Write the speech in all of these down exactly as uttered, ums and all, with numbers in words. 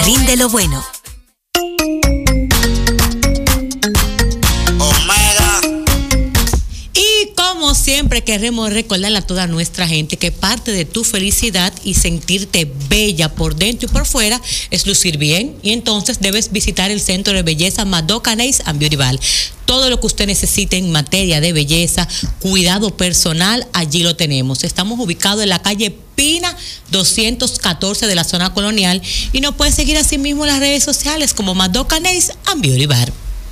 Rinde lo bueno. Siempre queremos recordarle a toda nuestra gente que parte de tu felicidad y sentirte bella por dentro y por fuera es lucir bien, y entonces debes visitar el centro de belleza Madoka Nails and Beauty Bar. Todo lo que usted necesite en materia de belleza, cuidado personal, allí lo tenemos. Estamos ubicados en la calle Pina doscientos catorce de la zona colonial, y nos puedes seguir así mismo en las redes sociales como Madoka Nails and Beauty Bar.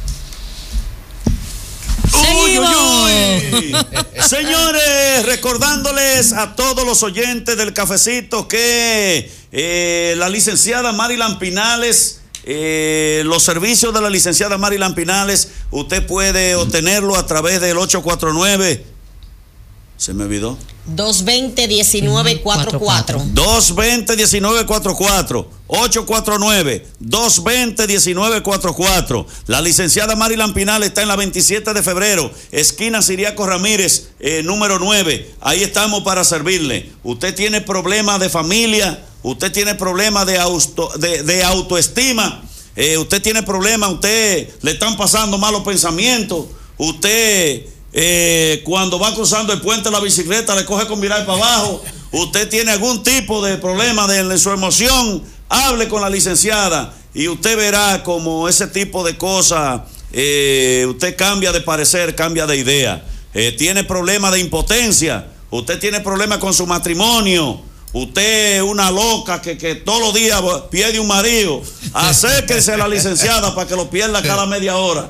Uy, uy, uy. Señores, recordándoles a todos los oyentes del cafecito que eh, la licenciada Maryland Pinales, eh, los servicios de la licenciada Maryland Pinales, usted puede obtenerlo a través del ocho cuatro nueve. ¿Se me olvidó? dos veinte, diecinueve cuarenta y cuatro. dos veinte, diecinueve cuarenta y cuatro. ocho cuatro nueve, dos veinte, diecinueve cuarenta y cuatro. La licenciada Maryland Pinal está en la veintisiete de febrero, esquina Siriaco Ramírez, eh, número nueve. Ahí estamos para servirle. Usted tiene problemas de familia, usted tiene problemas de, auto, de, de autoestima, eh, usted tiene problemas, usted le están pasando malos pensamientos, usted... Eh, cuando va cruzando el puente de la bicicleta le coge con mirar para abajo, usted tiene algún tipo de problema de, de su emoción, hable con la licenciada y usted verá como ese tipo de cosas, eh, usted cambia de parecer, cambia de idea. Eh, tiene problemas de impotencia, usted tiene problemas con su matrimonio, usted es una loca que, que todos los días pierde un marido, acérquese a la licenciada para que lo pierda cada media hora.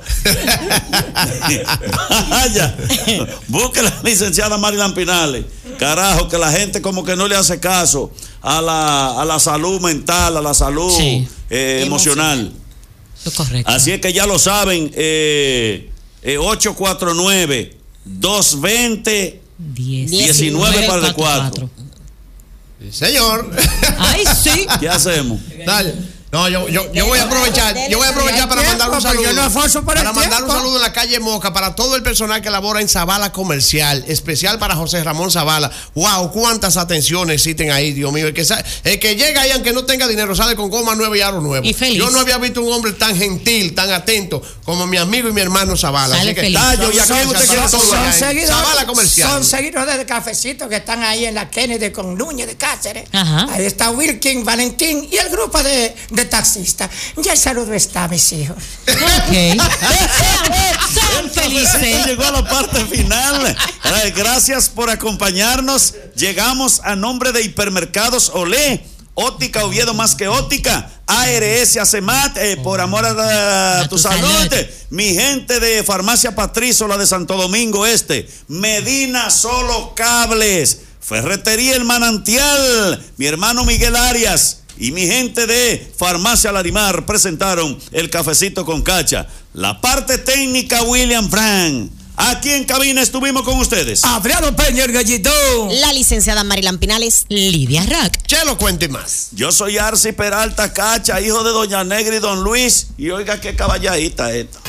Vaya, busque a la licenciada Maryland Pinales. Carajo, que la gente como que no le hace caso a la, a la salud mental, a la salud sí. eh, emocional. Correcto. Así es que ya lo saben, eh, eh, ocho cuatro nueve, dos veinte, diecinueve cuarenta y cuatro. Señor. Ay, sí. ¿Qué hacemos? Dale. No, yo, yo, yo voy a aprovechar, yo voy a aprovechar para mandar un saludo. Para mandar un saludo en la calle Moca para todo el personal que labora en Zavala Comercial, especial para José Ramón Zavala. Wow, cuántas atenciones existen ahí, Dios mío. El que, el que llega ahí, aunque no tenga dinero, sale con goma nueva y aro nuevo. Y feliz. Yo no había visto un hombre tan gentil, tan atento como mi amigo y mi hermano Zavala. Sale Así que feliz. Tallo, y aquí usted quiere son, son, seguidores, Zavala Comercial. Son seguidores del cafecito que están ahí en la Kennedy con Núñez de Cáceres. Ajá. Ahí está Wilkin, Valentín y el grupo de, de taxistas. Ya el saludo está, mis hijos. Ok. Son felices. Llegó a la parte final. Gracias por acompañarnos. Llegamos a nombre de Hipermercados Olé, Óptica Oviedo más que óptica, A R S Acemat, eh, por amor a, a tu, tu salud. salud. Mi gente de Farmacia Patricio, la de Santo Domingo Este, Medina Solo Cables, Ferretería El Manantial, mi hermano Miguel Arias y mi gente de Farmacia Larimar presentaron el cafecito con Cacha. La parte técnica, William Frank. Aquí en cabina estuvimos con ustedes Adriano Peña, el Gallito, la licenciada Maryland Pinales, Lidia Rack, Chelo Cuente más. Yo soy Arci Peralta Cacha, hijo de Doña Negra y Don Luis. Y oiga qué caballadita esta.